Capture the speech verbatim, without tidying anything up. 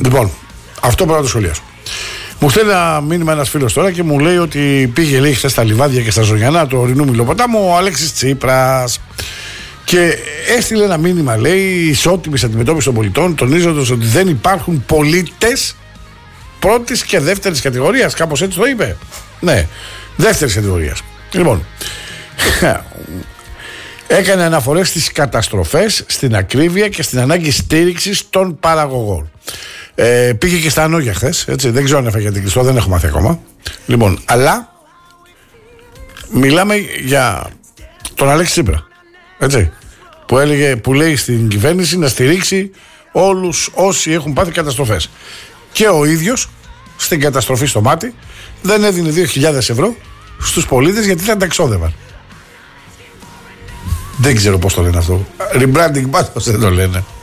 Λοιπόν, αυτό πρέπει να το σχολιάσω. Μου στέλνει ένα μήνυμα ένας φίλος τώρα και μου λέει ότι πήγε, λέει, χθες στα λιβάδια και στα Ζωγιανά του ορεινού Μιλοποτάμου ο Αλέξης Τσίπρας. Και έστειλε ένα μήνυμα, λέει, ισότιμης αντιμετώπισης των πολιτών, τονίζοντας ότι δεν υπάρχουν πολίτες πρώτης και δεύτερης κατηγορίας. Κάπως έτσι το είπε. Ναι, δεύτερης κατηγορίας. Λοιπόν, έκανε αναφορές στις καταστροφές, στην ακρίβεια και στην ανάγκη στήριξης των παραγωγών. Ε, πήγε και στα Ανόγια χθες, έτσι, δεν ξέρω αν έφαγε την κλειστό, δεν έχω μάθει ακόμα. Λοιπόν, αλλά μιλάμε για τον Αλέξη Τσίπρα, έτσι, που, έλεγε, που λέει στην κυβέρνηση να στηρίξει όλους όσοι έχουν πάθει καταστροφές. Και ο ίδιος στην καταστροφή στο μάτι δεν έδινε δύο χιλιάδες ευρώ στους πολίτες γιατί δεν τα εξόδευαν. Δεν ξέρω πώς το λένε αυτό. Rebranding πάντως δεν το λένε.